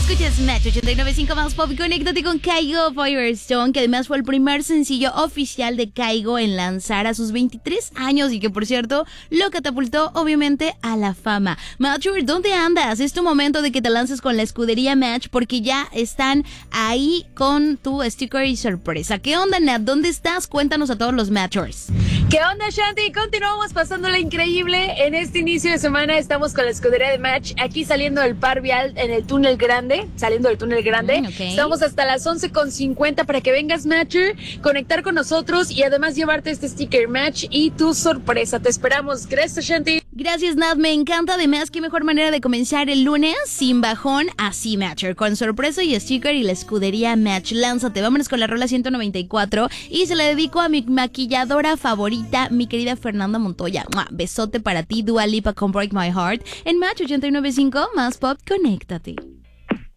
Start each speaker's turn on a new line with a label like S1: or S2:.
S1: Escuchas Match 89.5 más pop. Conéctate con Kygo Firestone, que además fue el primer sencillo oficial de Kygo en lanzar a sus 23 años y que, por cierto, lo catapultó obviamente a la fama. Mature, ¿dónde andas? Es tu momento de que te lances con la escudería Match porque ya están ahí con tu sticker y sorpresa. ¿Qué onda, Nat? ¿Dónde estás? Cuéntanos a todos los Matchers.
S2: ¿Qué onda, Shanti? Continuamos pasándola increíble. En este inicio de semana estamos con la escudería de Match aquí saliendo del par vial en el túnel grande, saliendo del túnel grande.
S1: Okay.
S2: Estamos hasta las 11:50 para que vengas, Matcher, conectar con nosotros y además llevarte este sticker Match y tu sorpresa. Te esperamos. Gracias, Shanti.
S1: Gracias, Nat. Me encanta. Además, qué mejor manera de comenzar el lunes sin bajón, así, Matcher, con sorpresa y sticker y la escudería Match. Lánzate. Vámonos con la rola 194 y se la dedico a mi maquilladora favorita, mi querida Fernanda Montoya. ¡Mua! Besote para ti, Dua Lipa con Break My Heart en Match 89.5 más pop. Conéctate.